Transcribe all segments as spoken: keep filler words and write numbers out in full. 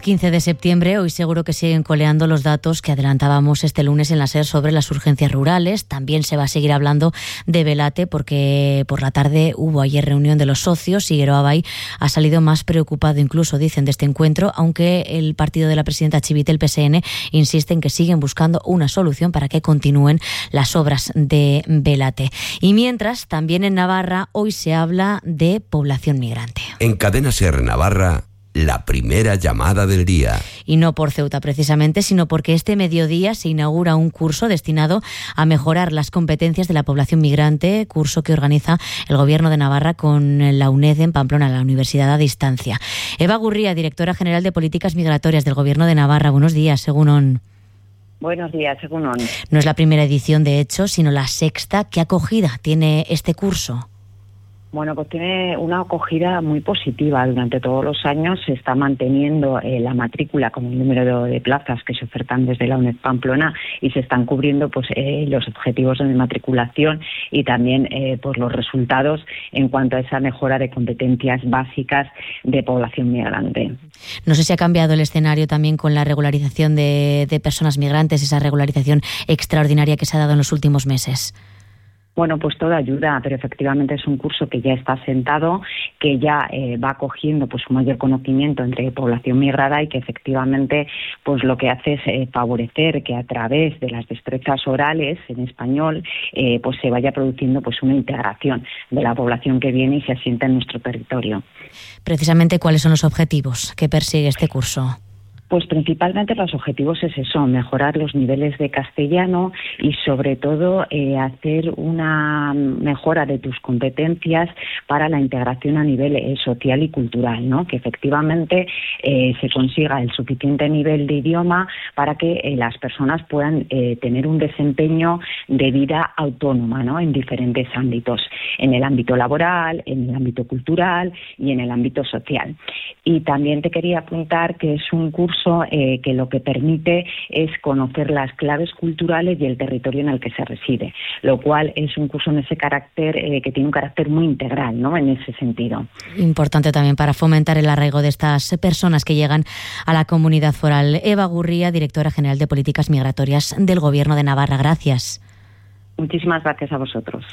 quince de septiembre, hoy seguro que siguen coleando los datos que adelantábamos este lunes en la SER sobre las urgencias rurales. También se va a seguir hablando de Belate porque por la tarde hubo ayer reunión de los socios y Geroa Bai ha salido más preocupado incluso, dicen, de este encuentro, aunque el partido de la presidenta Chivite, el P S N, insiste en que siguen buscando una solución para que continúen las obras de Belate. Y mientras, también en Navarra, hoy se habla de población migrante. En Cadena SER Navarra, la primera llamada del día. Y no por Ceuta precisamente, sino porque este mediodía se inaugura un curso destinado a mejorar las competencias de la población migrante, curso que organiza el Gobierno de Navarra con la UNED en Pamplona, la Universidad a Distancia. Eva Gurría, directora general de Políticas Migratorias del Gobierno de Navarra. Buenos días, Egunon. Buenos días, Egunon. No es la primera edición, de hecho, sino la sexta. ¿Qué acogida tiene este curso? Bueno, pues tiene una acogida muy positiva. Durante todos los años se está manteniendo eh, la matrícula como el número de plazas que se ofertan desde la UNED Pamplona y se están cubriendo pues eh, los objetivos de matriculación y también eh, pues los resultados en cuanto a esa mejora de competencias básicas de población migrante. No sé si ha cambiado el escenario también con la regularización de, de personas migrantes, esa regularización extraordinaria que se ha dado en los últimos meses. Bueno, pues todo ayuda, pero efectivamente es un curso que ya está asentado, que ya eh, va cogiendo pues un mayor conocimiento entre población migrada y que efectivamente pues lo que hace es eh, favorecer que a través de las destrezas orales en español eh, pues se vaya produciendo pues una integración de la población que viene y se asienta en nuestro territorio. Precisamente, ¿cuáles son los objetivos que persigue este curso? Pues principalmente los objetivos es eso, mejorar los niveles de castellano y sobre todo eh, hacer una mejora de tus competencias para la integración a nivel eh, social y cultural, ¿no? Que efectivamente eh, se consiga el suficiente nivel de idioma para que eh, las personas puedan eh, tener un desempeño de vida autónoma, ¿no? En diferentes ámbitos, en el ámbito laboral, en el ámbito cultural y en el ámbito social. Y también te quería apuntar que es un curso Eh, que lo que permite es conocer las claves culturales y el territorio en el que se reside, lo cual es un curso en ese carácter eh, que tiene un carácter muy integral, ¿no? En ese sentido. Importante también para fomentar el arraigo de estas personas que llegan a la comunidad foral. Eva Gurría, directora general de Políticas Migratorias del Gobierno de Navarra. Gracias. Muchísimas gracias a vosotros.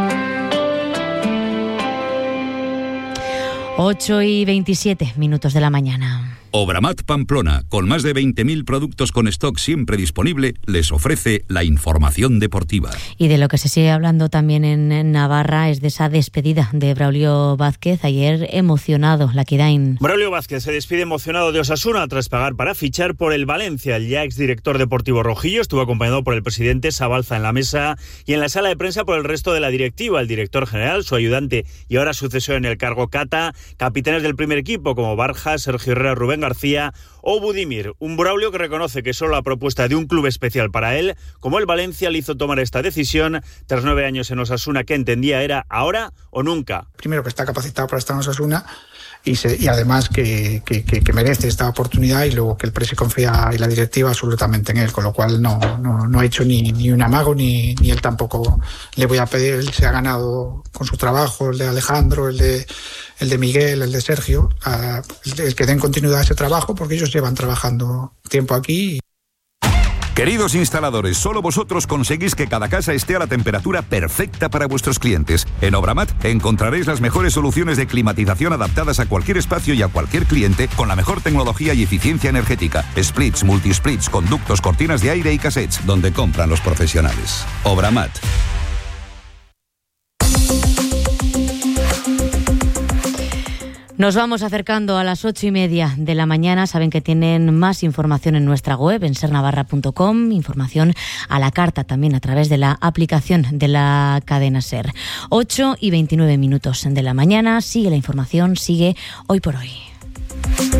ocho y veintisiete minutos de la mañana. Obramat Pamplona, con más de veinte mil productos con stock siempre disponible, les ofrece la información deportiva. Y de lo que se sigue hablando también en Navarra es de esa despedida de Braulio Vázquez. Ayer emocionado, Laquidain. Braulio Vázquez se despide emocionado de Osasuna tras pagar para fichar por el Valencia. El ya exdirector deportivo rojillo estuvo acompañado por el presidente Sabalza en la mesa y en la sala de prensa por el resto de la directiva, el director general, su ayudante y ahora sucesor en el cargo Cata, capitanes del primer equipo como Barja, Sergio Herrera, Rubén García o Budimir. Un Braulio que reconoce que solo la propuesta de un club especial para él, como el Valencia, le hizo tomar esta decisión tras nueve años en Osasuna, que entendía era ahora o nunca. Primero, que está capacitado para estar en Osasuna y, se, y además que, que, que, que merece esta oportunidad, y luego que el presi confía y la directiva absolutamente en él, con lo cual no, no, no ha hecho ni, ni un amago, ni, ni él tampoco le voy a pedir. Él se ha ganado con su trabajo, el de Alejandro, el de el de Miguel, el de Sergio, uh, el que den continuidad a ese trabajo, porque ellos llevan trabajando tiempo aquí. Queridos instaladores, solo vosotros conseguís que cada casa esté a la temperatura perfecta para vuestros clientes. En Obramat encontraréis las mejores soluciones de climatización adaptadas a cualquier espacio y a cualquier cliente, con la mejor tecnología y eficiencia energética. Splits, multisplits, conductos, cortinas de aire y cassettes, donde compran los profesionales. Obramat. Nos vamos acercando a las ocho y media de la mañana. Saben que tienen más información en nuestra web, en ser navarra punto com, información a la carta también a través de la aplicación de la cadena SER. ocho y veintinueve minutos de la mañana. Sigue la información, sigue Hoy por Hoy.